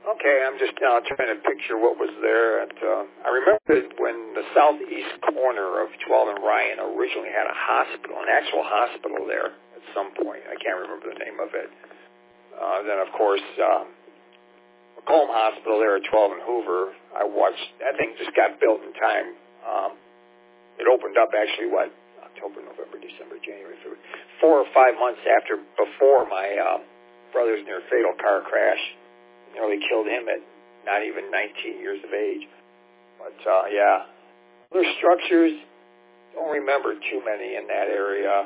Okay, I'm just now trying to picture what was there. I remember when the southeast corner of 12 and Ryan originally had a hospital, an actual hospital there at some point. I can't remember the name of it. Then, of course, Macomb Hospital there at 12 and Hoover, I watched, that thing just got built in time. It opened up actually, October, November, December, January, February, 4 or 5 months before my brother's near fatal car crash. Nearly killed him at not even 19 years of age. But, yeah. Other structures, don't remember too many in that area.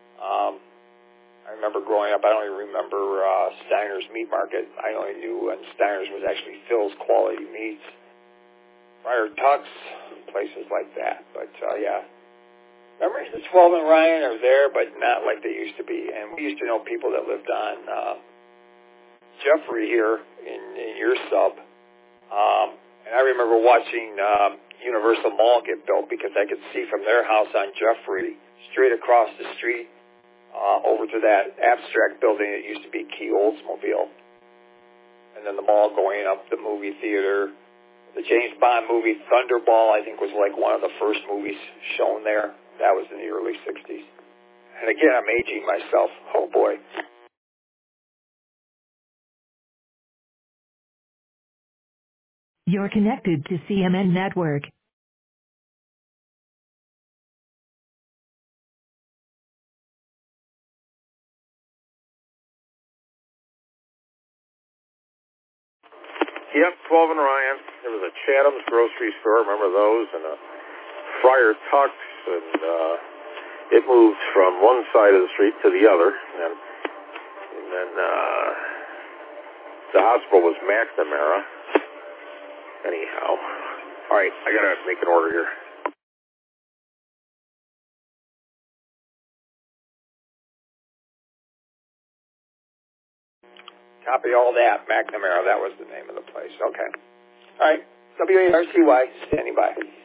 I remember growing up, I don't even remember Steiner's Meat Market. I only knew when Steiner's was actually Phil's Quality Meats. Friar Tuck's, places like that. But, yeah. Memories of 12 and Ryan are there, but not like they used to be. And we used to know people that lived on Jeffrey here in your sub. And I remember watching Universal Mall get built because I could see from their house on Jeffrey straight across the street over to that abstract building that used to be Key Oldsmobile. And then the mall going up, the movie theater. The James Bond movie Thunderball, I think, was like one of the first movies shown there. That was in the early 60s. And again, I'm aging myself. Oh, boy. You're connected to CMN Network. Yep, 12 and Ryan. There was a Chatham's grocery store, remember those, and a Friar Tuck's, and it moved from one side of the street to the other, and then the hospital was McNamara. Anyhow, all right, I gotta make an order here. Copy all that. McNamara, that was the name of the place. Okay. All right. WARCY, standing by.